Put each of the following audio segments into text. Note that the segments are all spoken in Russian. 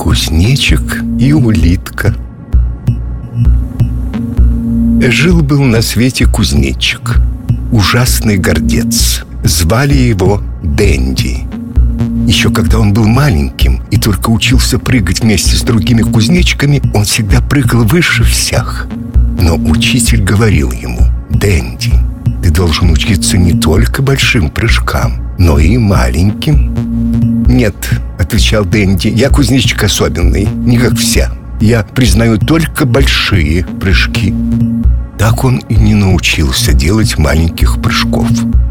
Кузнечик и улитка. Жил-был на свете кузнечик, ужасный гордец. Звали его Дэнди. Еще когда он был маленьким и только учился прыгать вместе с другими кузнечиками, он всегда прыгал выше всех. Но учитель говорил ему: «Дэнди, ты должен учиться не только большим прыжкам, но и маленьким». «Нет», — отвечал Дэнди, — «я кузнечик особенный, не как все. Я признаю только большие прыжки». Так он и не научился делать маленьких прыжков.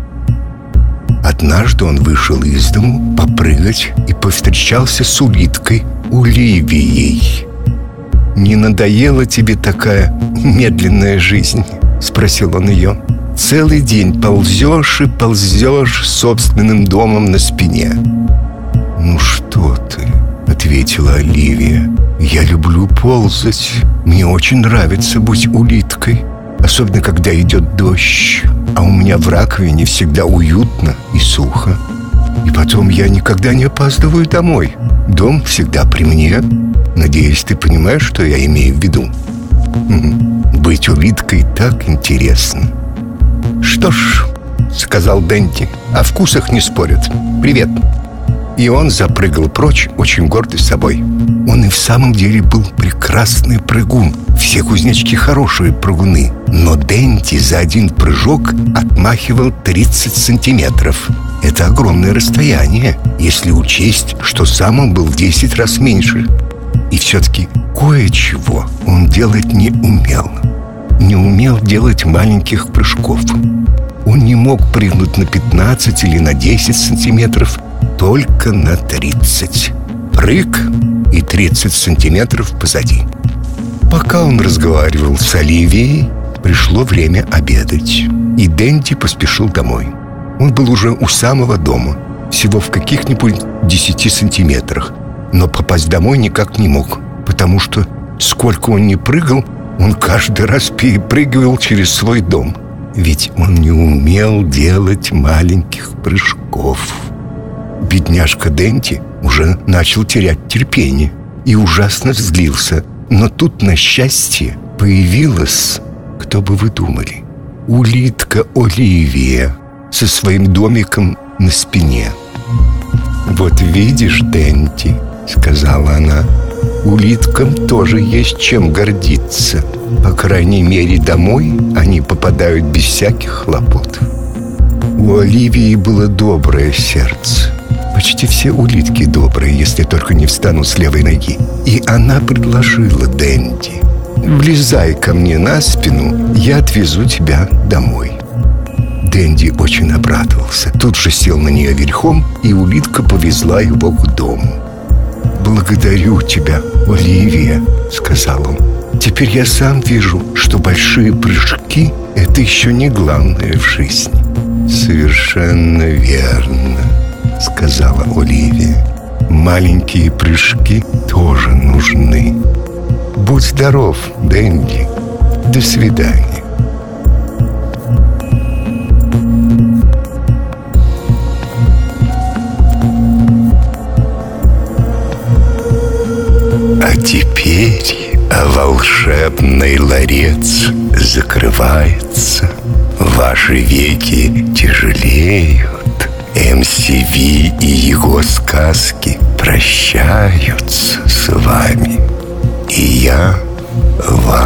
Однажды он вышел из дому попрыгать и повстречался с улиткой Оливией. «Не надоела тебе такая медленная жизнь?» — спросил он ее. «Целый день ползешь и ползешь собственным домом на спине». «Ну что ты?» — ответила Оливия. «Я люблю ползать. Мне очень нравится быть улиткой. Особенно, когда идет дождь. А у меня в раковине всегда уютно и сухо. И потом я никогда не опаздываю домой. Дом всегда при мне. Надеюсь, ты понимаешь, что я имею в виду? Быть улиткой так интересно». «Что ж», — сказал Дэнди, — «о вкусах не спорят. Привет». И он запрыгал прочь, очень гордый собой. Он и в самом деле был прекрасный прыгун. Все кузнечики хорошие прыгуны. Но Дэнди за один прыжок отмахивал 30 сантиметров. Это огромное расстояние, если учесть, что сам он был в 10 раз меньше. И все-таки кое-чего он делать не умел. Не умел делать маленьких прыжков. Он не мог прыгнуть на 15 или на 10 сантиметров, только на 30. Прыг и 30 сантиметров позади. Пока он разговаривал с Оливией, пришло время обедать, и Дэнди поспешил домой. Он был уже у самого дома, всего в каких-нибудь 10 сантиметрах, но попасть домой никак не мог, потому что, сколько он ни прыгал, он каждый раз перепрыгивал через свой дом. Ведь он не умел делать маленьких прыжков. Бедняжка Дэнди уже начал терять терпение и ужасно злился. Но тут, на счастье, появилась, кто бы вы думали, улитка Оливия со своим домиком на спине. «Вот видишь, Дэнди, — сказала она, — улиткам тоже есть чем гордиться. По крайней мере, домой они попадают без всяких хлопот». У Оливии было доброе сердце. Почти все улитки добрые, если только не встанут с левой ноги. И она предложила Дэнди: «Влезай ко мне на спину, я отвезу тебя домой». Дэнди очень обрадовался. Тут же сел на нее верхом, и улитка повезла его к дому. «Благодарю тебя, Оливия», — сказал он. «Теперь я сам вижу, что большие прыжки — это еще не главное в жизни». «Совершенно верно», — сказала Оливия. «Маленькие прыжки тоже нужны. Будь здоров, Дэнди. До свидания». А теперь волшебный ларец закрывается. Ваши веки тяжелеют. МСВ и его сказки прощаются с вами. И я вам